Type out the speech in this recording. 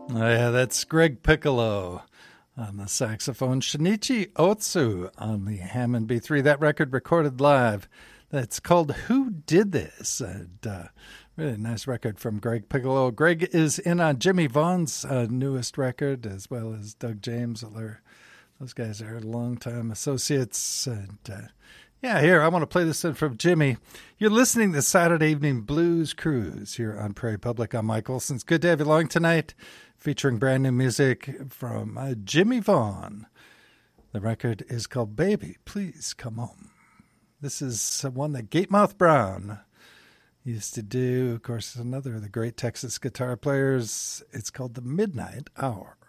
Oh, yeah, that's Greg Piccolo on the saxophone, Shinichi Otsu on the Hammond B3. That record recorded live. That's called Who Did This? And, really nice record from Greg Piccolo. Greg is in on Jimmy Vaughn's newest record, as well as Doug James. Those guys are longtime associates. And yeah, here, I want to play this in from Jimmy. You're listening to Saturday Evening Blues Cruise here on Prairie Public. I'm Mike Olson. It's good to have you along tonight, featuring brand new music from Jimmy Vaughn. The record is called Baby, Please Come Home. This is one that Gatemouth Brown used to do. Of course, another of the great Texas guitar players. It's called The Midnight Hour.